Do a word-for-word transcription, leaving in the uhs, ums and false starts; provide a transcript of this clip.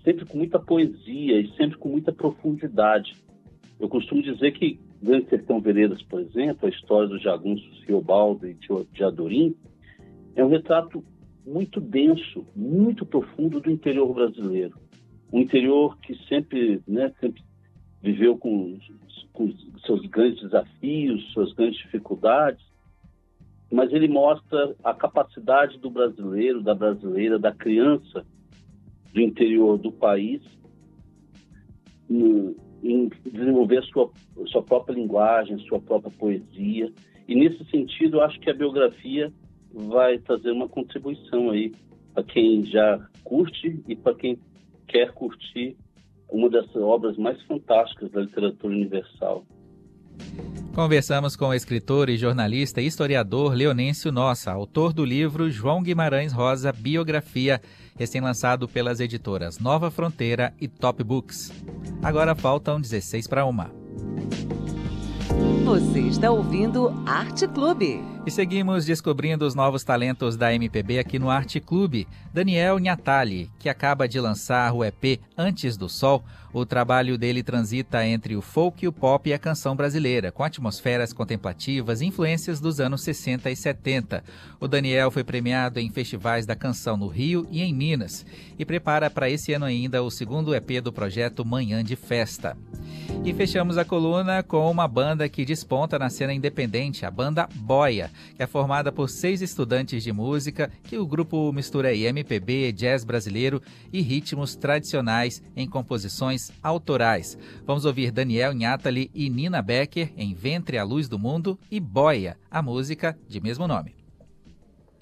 sempre com muita poesia e sempre com muita profundidade. Eu costumo dizer que Grande Sertão Veredas, por exemplo, a história do jagunço Riobaldo e de Adorim, é um retrato muito denso, muito profundo do interior brasileiro. Um interior que sempre, né, sempre viveu com, com seus grandes desafios, suas grandes dificuldades, mas ele mostra a capacidade do brasileiro, da brasileira, da criança do interior do país em, em desenvolver a sua, sua própria linguagem, sua própria poesia. E nesse sentido, eu acho que a biografia vai trazer uma contribuição aí para quem já curte e para quem quer curtir uma dessas obras mais fantásticas da literatura universal. Conversamos com o escritor e jornalista e historiador Leonêncio Nossa, autor do livro João Guimarães Rosa, Biografia, recém-lançado pelas editoras Nova Fronteira e Top Books. Agora faltam dezesseis para uma. Você está ouvindo Arte Clube. E seguimos descobrindo os novos talentos da M P B aqui no Arte Clube. Daniel Nhatali, que acaba de lançar o E P Antes do Sol, o trabalho dele transita entre o folk, o pop e a canção brasileira, com atmosferas contemplativas e influências dos anos sessenta e setenta. O Daniel foi premiado em festivais da canção no Rio e em Minas e prepara para esse ano ainda o segundo E P do projeto Manhã de Festa. E fechamos a coluna com uma banda que desponta na cena independente, a banda Boia, que é formada por seis estudantes de música, que o grupo mistura aí M P B, jazz brasileiro e ritmos tradicionais em composições autorais. Vamos ouvir Daniel Nhatali e Nina Becker em Ventre à Luz do Mundo e Boia, a música de mesmo nome.